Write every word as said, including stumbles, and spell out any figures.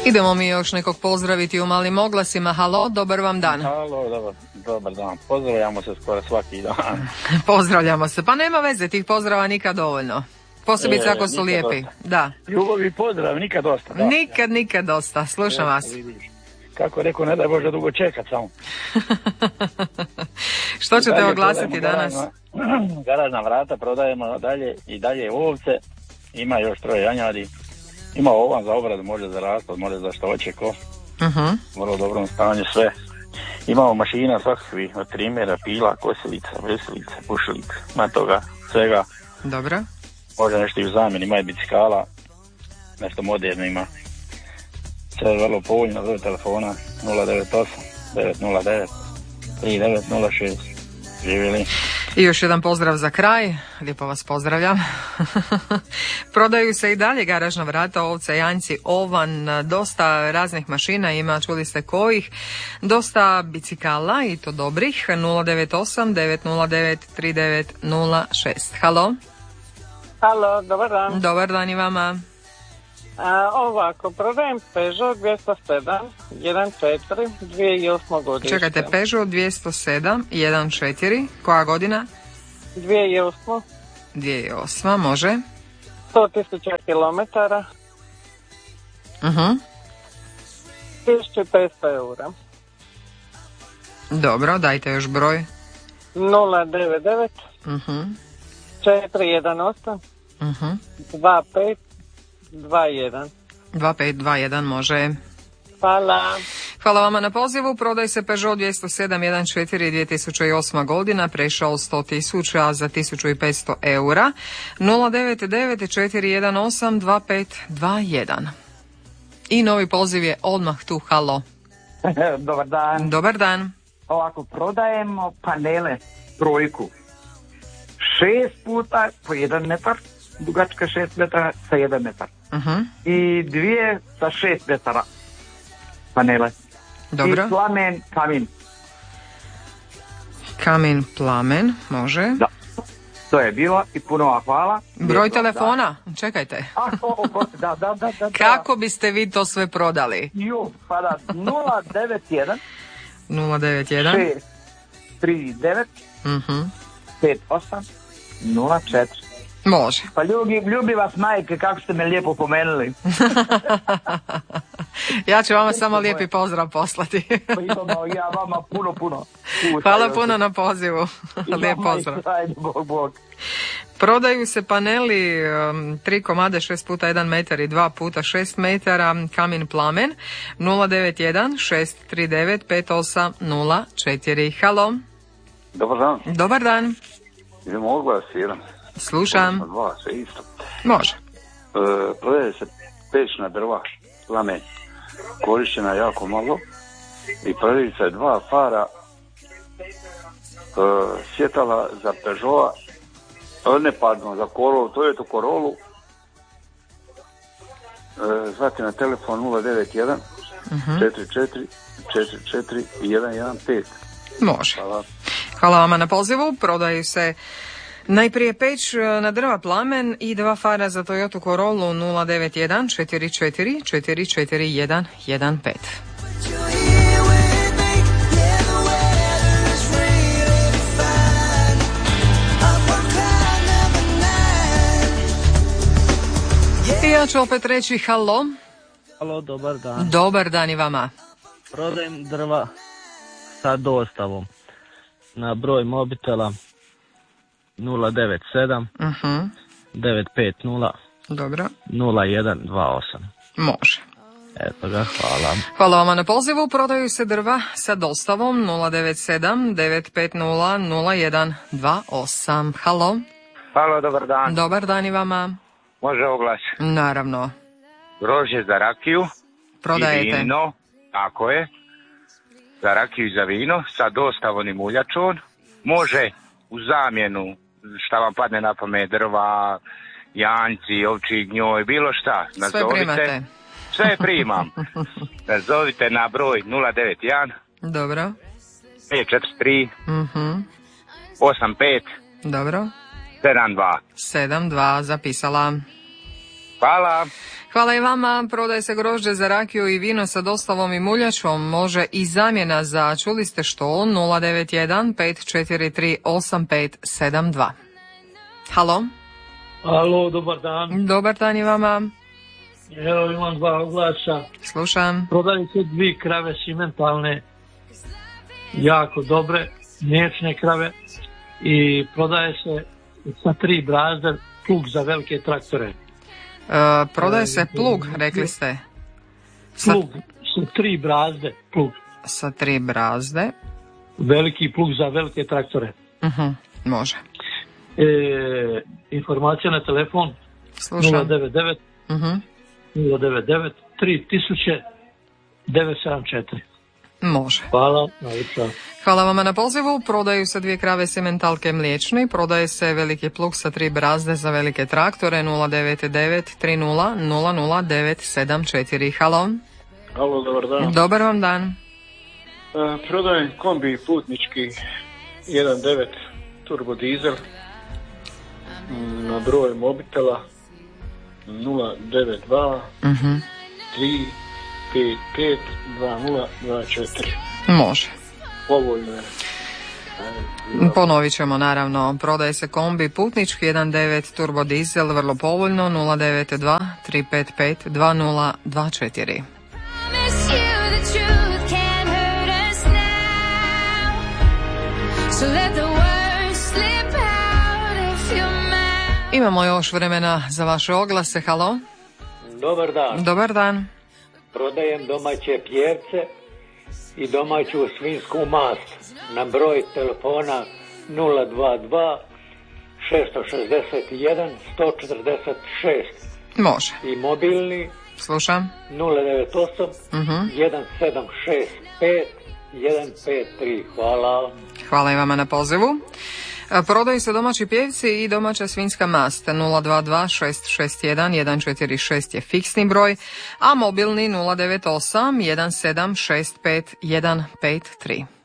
Idemo mi još nekog pozdraviti u malim oglasima. Halo, dobar vam dan. Halo, dobar, dobar dan. Pozdravljamo se skoro svaki dan. Pozdravljamo se. Pa nema veze, tih pozdrava nikad dovoljno. Posebice E, ako su lijepi. Dosta. Da. Ljubav i pozdrav, nikad dosta. Da. Nikad, nikad dosta. Slušam e, vas. Vidiš. Kako rekao, ne daj Bože dugo čekat samo. Što ćete dalje oglasiti danas? Garažna, garažna vrata prodajemo dalje i dalje ovce. Ima još troje janjadi. Ima ovan za obradu, može za raspad, može za što hoće ko. Uh-huh. Vrlo dobrom stanju sve. Imamo mašina svakakvih, od trimera, pila, kosilica, veselica, pušilica, na toga svega. Dobro. Može nešto i u zamjeni, ima i bicikala, nešto moderno ima. Sve je vrlo povoljno, zove telefona nula devet osam devet nula devet tri devet nula šest. Živjeli. I još jedan pozdrav za kraj, lijepo vas pozdravljam. Prodaju se i dalje garažna vrata, ovce, janjci, ovan, dosta raznih mašina ima, čuli ste kojih, dosta bicikala i to dobrih. Nula devet osam devet nula devet tri devet nula šest. Halo? Halo, dobar dan. Dobar dan i vama. A, ovako, prodajem Peugeot dvjesto sedam jedan četiri dvije tisuće osme godište. Čekajte, Peugeot dvjesto sedam jedan četiri, koja godina? dvije tisuće osme. dvije tisuće osma, može. sto tisuća kilometara. Uh-huh. tisuću petsto eura. Dobro, dajte još broj. nula devet devet Uh-huh. četiri jedan osam Uh-huh. dva pet dva jedan. dva pet dva jedan može. Hvala. Hvala vama na pozivu. Prodaj se Peugeot dvjesto sedam jedan četiri dvije tisuće osma godina, prešao sto tisuća za tisuću petsto eura. Nula devet devet četiri jedan osam dva pet dva jedan. I novi poziv je odmah tu. Halo. Dobar dan. Dobar dan. Ovako, prodajemo panele trojku. Šest puta po jedan metar, dugačka šest metara sa jedan metar. Uh-huh. I dvije sa šest metara panele. Dobro. I plamen, kamin. Kamin, plamen, može. Da. To je bilo i puno vam hvala. Broj Lijepo, telefona, da. Čekajte. A, o, o, da, da, da, da. Kako biste vi to sve prodali? Ju, pa da, nula devet jedan nula devet jedan šest tri devet Uh-huh. pet osam nula četiri. Može. Pa ljubi, ljubi vas majke, kako ste me lijepo pomenuli. Ja ću vama samo lijepi pozdrav poslati. Pa imamo ja vama puno, puno. Hvala puno na pozivu. Lijep pozdrav. Ajde, bog, bog. Prodaju se paneli um, tri komade šest puta jedan metar i dva puta šest metara, kamin plamen. Nula devet jedan šest tri devet pet osam nula četiri. Halo. Dobar dan. Dobar dan. Idemo oglas jedan. Slušam. Dva se isto. Može. E, prodaje se pečna drva, plamen, korištena jako malo i prodaju se dva fara e, svjetala za Peugeot, ne pardon, za Corolla, Toyota Corolla. E, zvati na telefon nula devet jedan četiri četiri četiri četiri jedan jedan pet. Može. Hvala. Hvala vama na pozivu. Prodaju se najprije peć na drva plamen i dva fara za Toyota Corolla nula devet jedan četiri četiri četiri četiri jedan jedan pet. I ja ću opet reći halo. Halo, dobar dan. Dobar dan i vama. Prodajem drva sa dostavom na broj mobitela nula devet sedam Uh-huh. devet pet nula Dobro. nula jedan dva osam. Može. Eto ga, hvala. Hvala vama na pozivu. Prodaju se drva sa dostavom nula devet sedam devet pet nula nula jedan dva osam. Halo. Halo, dobar dan. Dobar dan i vama. Može oglas. Naravno. Grožđe za rakiju. Prodajete. I vino, tako je. Za rakiju i za vino, sa dostavom i muljačom. Može u zamjenu, šta vam padne na pamet, drva, janjci, ovčji gnjoj, bilo šta. Sve primate. Sve primam. Nazovite na broj nula devet jedan Dobro. pet četiri tri Uh-huh. osam pet Dobro. sedam dva. sedam dva zapisala. Hvala. Hvala i vama. Prodaje se grožđe za rakiju i vino sa dostavom i muljačom. Može i zamjena za, čuli ste što, nula devet jedan pet četiri tri osam pet sedam dva. Halo? Halo, dobar dan. Dobar dan i vama. Evo imam dva oglasa. Slušam. Prodaju se dvije krave simentalne, jako dobre, mliječne krave i prodaje se sa tri brazde plug za velike traktore. E, prodaje se plug, rekli ste? Sa, plug sa tri brazde, plug. Sa tri brazde. Veliki plug za velike traktore. Uh-huh, može. E, informacija na telefon. Slušam. nula devet devet uh-huh. nula devet devet tri tisuće devet sedam četiri. Može. Hvala. Najljepša. Hvala vama na pozivu. Prodaju se dvije krave simentalke mliječne. Prodaje se veliki plug sa tri brazde za velike traktore. Nula devet devet tri nula nula nula devet sedam četiri. Halo. Halo, dobar dan. Dobar vam dan. E, prodajem kombi putnički jedan devet turbo dizel na broj mobitela nula devet dva uh-huh. tri pet pet dva nula dva četiri. Može. Povoljno je. Ponovit ćemo naravno. Prodaje se kombi putnički jedan devet turbo dizel, vrlo povoljno, nula devet dva tri pet pet dva nula dva četiri. Imamo još vremena za vaše oglase. Halo? Dobar dan. Dobar dan. Prodajem domaće pjevce i domaću svinjsku mast na broj telefona nula dva dva šest šest jedan sto četrdeset šest. Može. I mobilni. Slušam. nula devet osam uh-huh. jedan sedam šest pet jedan pet tri. Hvala. Hvala i vama na pozivu. Prodaju se domaći pjevci i domaća svinjska mast. Nula dva dva šest šest jedan jedan četiri šest je fiksni broj, a mobilni nula devet osam jedan sedam šest pet jedan pet tri.